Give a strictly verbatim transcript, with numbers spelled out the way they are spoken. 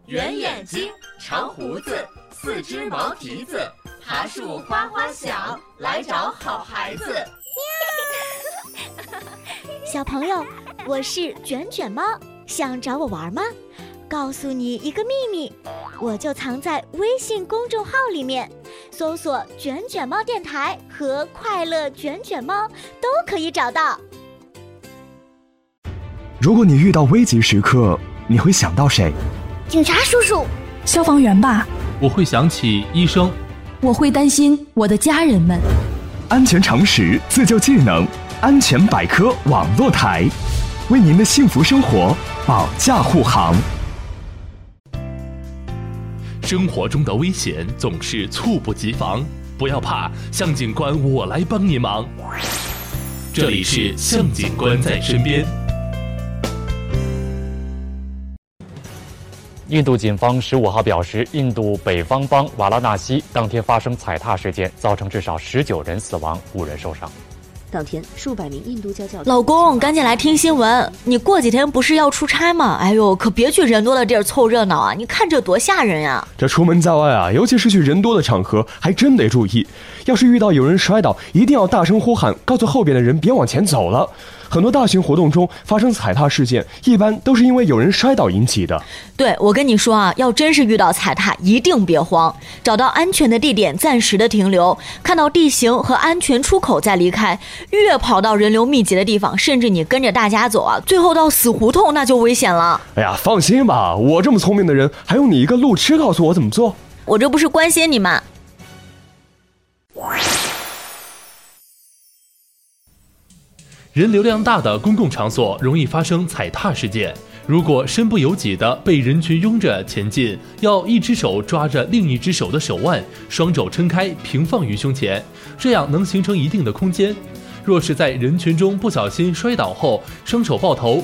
圆眼睛，长胡子，四只毛蹄子，爬树哗哗响，来找好孩子。 小朋友，我是卷卷猫，想找我玩吗？告诉你一个秘密，我就藏在微信公众号里面，搜索卷卷猫电台和快乐卷卷猫都可以找到。 如果你遇到危急时刻，你会想到谁？ 警察叔叔， 消防员吧。 我会想起医生。 我会担心我的家人们。 安全常识，自救技能，安全百科网络台，为您的幸福生活保驾护航。 生活中的危险总是猝不及防，不要怕，向警官我来帮你忙。这里是向警官在身边。 印度警方十五号表示，印度北方邦瓦拉纳西当天发生踩踏事件，造成至少十九人死亡，五人受伤。 当天，数百名印度教教老公，赶紧来听新闻！你过几天不是要出差吗？哎呦，可别去人多的地儿凑热闹啊！你看这多吓人呀！ 这出门在外啊，尤其是去人多的场合，还真得注意。要是遇到有人摔倒，一定要大声呼喊，告诉后边的人别往前走了。很多大型活动中发生踩踏事件，一般都是因为有人摔倒引起的。 对，我跟你说啊，要真是遇到踩踏，一定别慌，找到安全的地点暂时的停留，看到地形和安全出口再离开。越跑到人流密集的地方，甚至你跟着大家走啊，最后到死胡同那就危险了。 哎呀，放心吧，我这么聪明的人，还用你一个路痴告诉我怎么做？ 我这不是关心你吗？ 人流量大的公共场所容易发生踩踏事件，如果身不由己地被人群拥着前进，要一只手抓着另一只手的手腕，双肘撑开平放于胸前，这样能形成一定的空间。若是在人群中不小心摔倒后，双手抱头